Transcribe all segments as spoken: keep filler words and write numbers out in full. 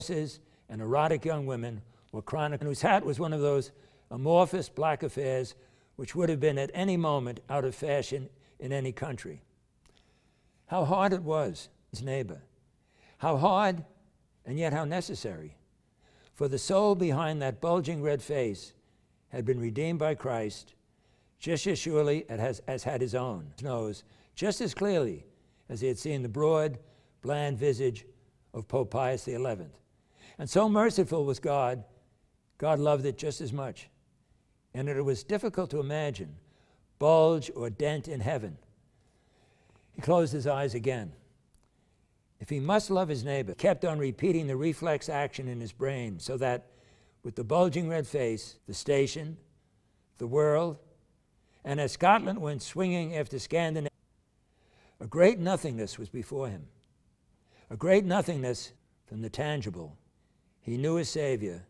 and erotic young women were chronic, and whose hat was one of those amorphous black affairs which would have been at any moment out of fashion in any country. How hard it was, his neighbor. How hard, and yet how necessary. For the soul behind that bulging red face had been redeemed by Christ just as surely as, as had his own nose, just as clearly as he had seen the broad, bland visage of Pope Pius the eleventh. And so merciful was God, God loved it just as much. And it was difficult to imagine bulge or dent in heaven. He closed his eyes again. If he must love his neighbor, he kept on repeating the reflex action in his brain so that with the bulging red face, the station, the world, and as Scotland went swinging after Scandinavia, a great nothingness was before him. A great nothingness from the tangible. He knew his Savior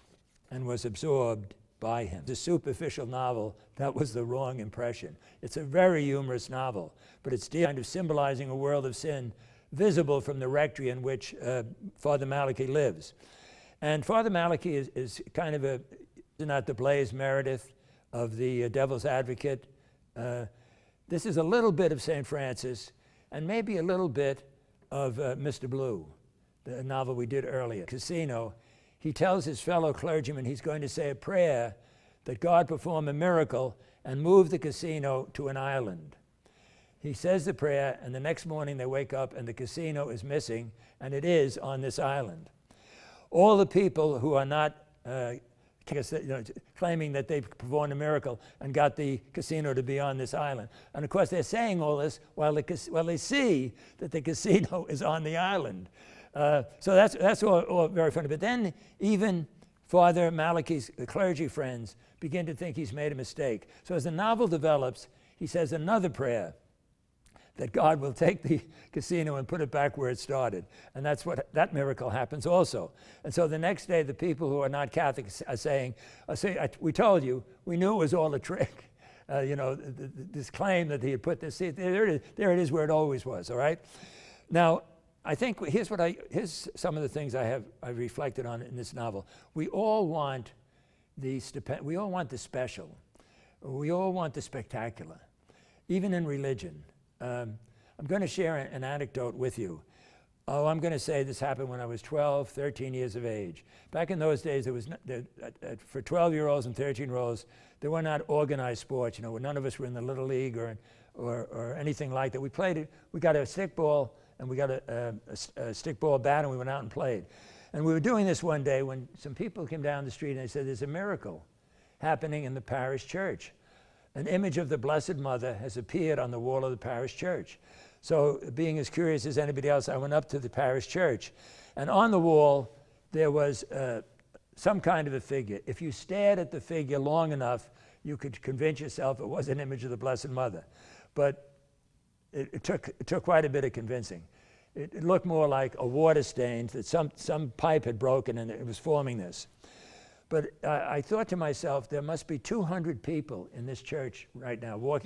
and was absorbed by him. The superficial novel, that was the wrong impression. It's a very humorous novel, but it's kind of symbolizing a world of sin visible from the rectory in which uh, Father Malachi lives. And Father Malachi is, is kind of a, not the Blaise Meredith of the uh, Devil's Advocate. Uh, this is a little bit of Saint Francis and maybe a little bit of uh, Mister Blue, the novel we did earlier. Casino. He tells his fellow clergyman he's going to say a prayer that God perform a miracle and move the casino to an island. He says the prayer, and the next morning they wake up and the casino is missing, and it is on this island. All the people who are not uh, you know, claiming that they've performed a miracle and got the casino to be on this island. And of course they're saying all this while, the, while they see that the casino is on the island. Uh, so that's, that's all, all very funny. But then even Father Malachi's clergy friends begin to think he's made a mistake. So as the novel develops, he says another prayer that God will take the casino and put it back where it started. And that's what, that miracle happens also. And so the next day, the people who are not Catholics are saying, are saying I, we told you, we knew it was all a trick. Uh, you know, th th this claim that he had put this, see, there it is, there it is where it always was, all right? Now, I think here's what I, here's some of the things I have, I reflected on in this novel. We all want the, we all want the special. We all want the spectacular, even in religion. Um, I'm going to share an anecdote with you. Oh, I'm going to say this happened when I was twelve, thirteen years of age. Back in those days, there was not, there, uh, uh, for twelve-year-olds and thirteen-year-olds, there were not organized sports. You know, none of us were in the Little League or, or, or anything like that. We played it. We got a stick ball and we got a, a, a stick ball bat, and we went out and played. And we were doing this one day when some people came down the street and they said, "There's a miracle happening in the parish church. An image of the Blessed Mother has appeared on the wall of the parish church." So being as curious as anybody else, I went up to the parish church. And on the wall, there was uh, some kind of a figure. If you stared at the figure long enough, you could convince yourself it was an image of the Blessed Mother. But it, it, took, it took quite a bit of convincing. It, it looked more like a water stain, that some, some pipe had broken and it was forming this. But uh, I thought to myself, there must be two hundred people in this church right now walking